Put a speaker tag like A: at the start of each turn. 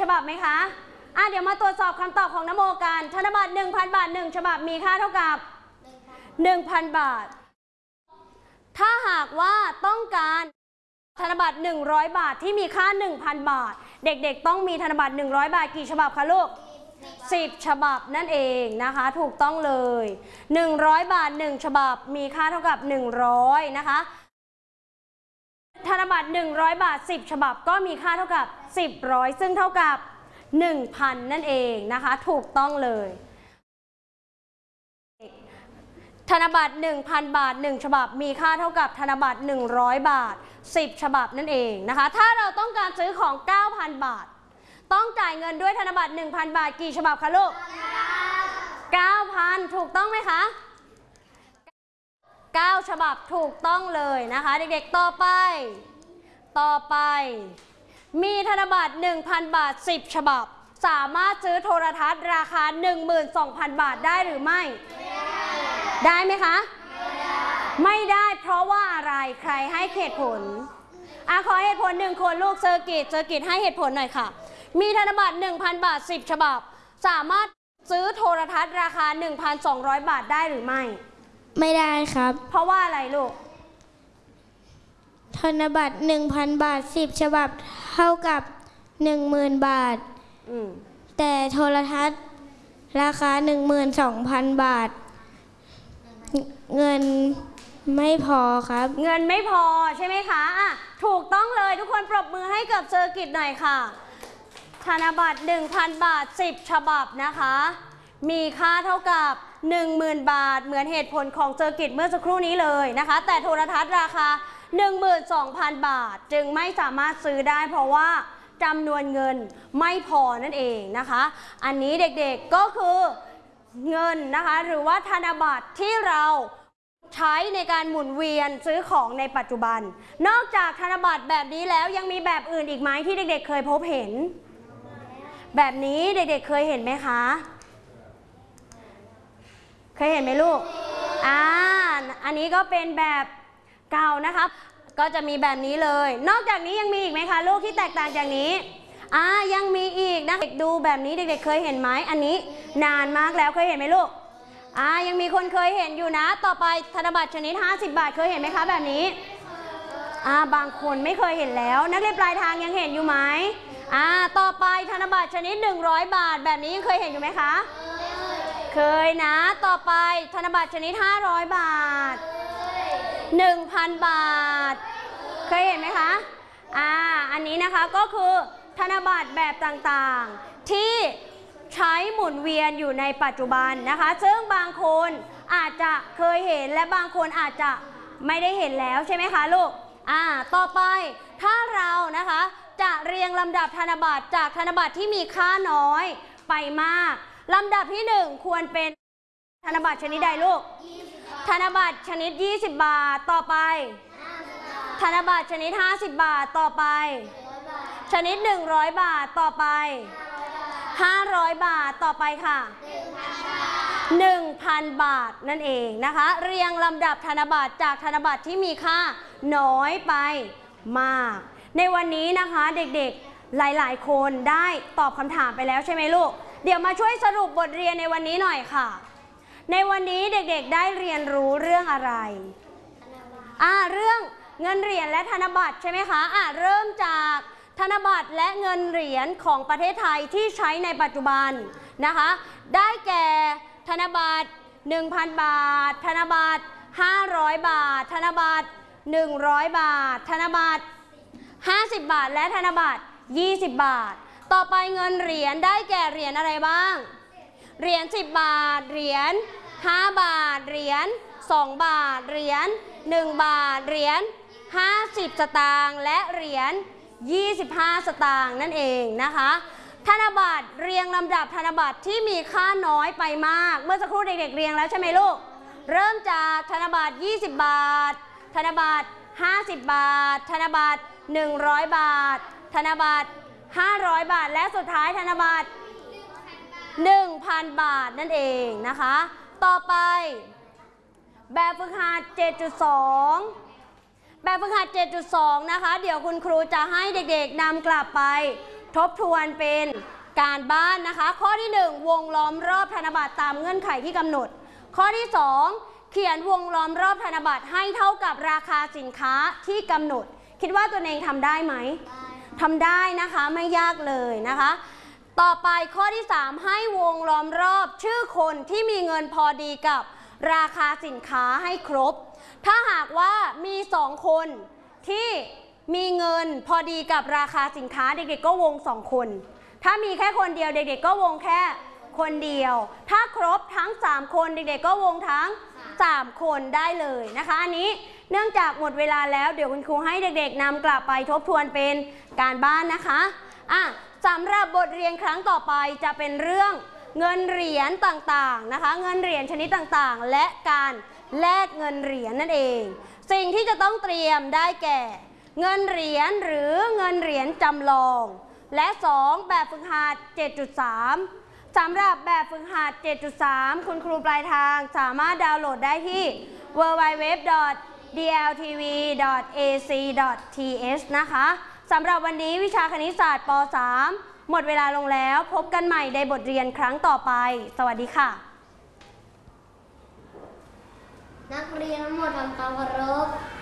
A: ฉบับไหมคะเดี๋ยวมาตรวจสอบคำตอบของนโมกันธนบัตร 1,000 บาท1ฉบับมีค่าเท่ากับ 1,000 บาทถ้าหากว่าต้องการธนบัตร100 บาทที่มีค่า 1,000 บาทเด็กๆต้องมีธนบัตร100 บาทกี่ฉบับคะลูก10 ฉบับนั่นเองนะคะถูกต้องเลย100 บาท1ฉบับมีค่าเท่ากับ100นะคะธนบัตร100 บาท10 ฉบับก็มีค่าเท่ากับ10ซึ่งเท่ากับ 1,000 นั่นเองนะคะถูกต้องเลยธนบัตร 1,000 บาท1ฉบับมีค่าเท่ากับธนบัตร100 บาท10 ฉบับนั่นเองนะคะถ้าเราต้องการซื้อของ 9,000 บาทต้องจ่ายเงินด้วยธนบัตร 1,000 บาทกี่ฉบับคะลูก 9,000 ถูกต้องไหมคะ9 ฉบับถูกต้องเลยนะคะเด็กๆต่อไปมีธนบัตร 1,000 บาท10 ฉบับสามารถซื้อโทรทัศน์ราคา 12,000 บาทได้หรือไม่ได้ไหมคะไม่ได้เพราะว่าอะไรใครให้เหตุผลขอเหตุผล1คนลูกเซอร์กิตให้เหตุผลหน่อยค่ะมีธนบัตร 1,000 บาท10 ฉบับสามารถซื้อโทรทัศน์ราคา 1,200 บาทได้หรือไม่
B: ไม่ได้ครับ
A: เพราะว่าอะไรลูก
B: ธนบัตร 1,000 บาท10 ฉบับเท่ากับ 10,000 บาทแต่โทรทัศน์ราคา 12,000 บาทเงินไม่พอครับ
A: เงินไม่พอใช่ไหมคะถูกต้องเลยทุกคนปรบมือให้กับเซอร์กิตหน่อยค่ะธนบัตร 1,000 บาท10 ฉบับนะคะมีค่าเท่ากับ 10,000 บาทเหมือนเหตุผลของเซอร์กิตเมื่อสักครู่นี้เลยนะคะแต่โทรทัศน์ราคา 12,000 บาทจึงไม่สามารถซื้อได้เพราะว่าจำนวนเงินไม่พอนั่นเองนะคะอันนี้เด็กๆก็คือเงินนะคะหรือว่าธนบัตรที่เราใช้ในการหมุนเวียนซื้อของในปัจจุบันนอกจากธนบัตรแบบนี้แล้วยังมีแบบอื่นอีกไหมที่เด็กๆเคยพบเห็นแบบนี้เด็กๆเคยเห็นไหมคะเคยเห็นไหมลูกอันนี้ก็เป็นแบบเก่านะครับก็จะมีแบบนี้เลยนอกจากนี้ยังมีอีกไหมคะลูกที่แตกต่างจากนี้ยังมีอีกนะเด็กดูแบบนี้เด็กๆเคยเห็นไหมอันนี้นานมากแล้วเคยเห็นไหมลูกยังมีคนเคยเห็นอยู่นะต่อไปธนบัตรชนิด50 บาทเคยเห็นไหมคะแบบนี้บางคนไม่เคยเห็นแล้วนักเรียนปลายทางยังเห็นอยู่ไหมต่อไปธนบัตรชนิด100 บาทแบบนี้ยังเคยเห็นอยู่ไหมคะเคยนะต่อไปธนบัตรชนิด500 บาท 1,000 บาทเคยเห็นไหมคะอันนี้นะคะก็คือธนบัตรแบบต่างๆที่ใช้หมุนเวียนอยู่ในปัจจุบันนะคะซึ่งบางคนอาจจะเคยเห็นและบางคนอาจจะไม่ได้เห็นแล้วใช่ไหมคะลูกต่อไปถ้าเรานะคะจะเรียงลำดับธนบัตรจากธนบัตรที่มีค่าน้อยไปมากลำดับที่1ควรเป็นธนบัตรชนิดใดลูกธนบัตรชนิด20 บาทต่อไปธนบัตรชนิด50 บาทต่อไปชนิด100 บาทต่อไป500 บาทต่อไปค่ะ 1,000 บาทนั่นเองนะคะเรียงลำดับธนบัตรจากธนบัตรที่มีค่าน้อยไปมากในวันนี้นะคะเด็กๆหลายๆคนได้ตอบคำถามไปแล้วใช่ไหมลูกเดี๋ยวมาช่วยสรุปบทเรียนในวันนี้หน่อยค่ะในวันนี้เด็กๆได้เรียนรู้เรื่องอะไรเรื่องเงินเหรียญและธนบัตรใช่ไหมคะเริ่มจากธนบัตรและเงินเหรียญของประเทศไทยที่ใช้ในปัจจุบันนะคะได้แก่ธนบัตร 1,000 บาทธนบัตร500 บาทธนบัตร100 บาทธนบัตร50 บาทและธนบัตร20 บาทต่อไปเงินเหรียญได้แก่เหรียญอะไรบ้างเหรียญ10 บาทเหรียญ5 บาทเหรียญ2 บาทเหรียญ1 บาทเหรียญ50 สตางค์และเหรียญ25 สตางค์นั่นเองนะคะธนบัตรเรียงลำดับธนบัตรที่มีค่าน้อยไปมากเมื่อสักครู่เด็กๆเรียงแล้วใช่ไหมลูกเริ่มจากธนบัตร20 บาทธนบัตร50 บาทธนบัตร100 บาทธนบัตร500 บาทและสุดท้ายธนบัตร 1,000 บาทนั่นเองนะคะต่อไปแบบฝึกหัด 7.2 แบบฝึกหัด 7.2 นะคะเดี๋ยวคุณครูจะให้เด็กๆนำกลับไปทบทวนเป็นการบ้านนะคะข้อที่ 1 วงล้อมรอบธนบัตรตามเงื่อนไขที่กำหนดข้อที่ 2 เขียนวงล้อมรอบธนบัตรให้เท่ากับราคาสินค้าที่กำหนดคิดว่าตัวเองทำได้ไหมทำได้นะคะไม่ยากเลยนะคะต่อไปข้อที่ 3 ให้วงล้อมรอบชื่อคนที่มีเงินพอดีกับราคาสินค้าให้ครบถ้าหากว่ามี2คนที่มีเงินพอดีกับราคาสินค้าเด็กๆก็วง2คนถ้ามีแค่คนเดียวเด็กๆก็วงแค่คนเดียวถ้าครบทั้ง3คนเด็กๆก็วงทั้ง3คนได้เลยนะคะอันนี้เนื่องจากหมดเวลาแล้วเดี๋ยวคุณครูให้เด็กๆนำกลับไปทบทวนเป็นการบ้านนะคะสำหรับบทเรียนครั้งต่อไปจะเป็นเรื่องเงินเหรียญต่างๆนะคะเงินเหรียญชนิดต่างๆและการแลกเงินเหรียญนั่นเองสิ่งที่จะต้องเตรียมได้แก่เงินเหรียญหรือเงินเหรียญจำลองและ2แบบฝึกหัด 7.3 สำหรับแบบฝึกหัด 7.3 คุณครูปลายทางสามารถดาวน์โหลดได้ที่ www.dltv.ac.th นะคะสำหรับวันนี้วิชาคณิตศาสตร์ป .3 หมดเวลาลงแล้วพบกันใหม่ในบทเรียนครั้งต่อไปสวัสดีค่ะ
B: นักเรียนทั้งหมดทำความเคารพ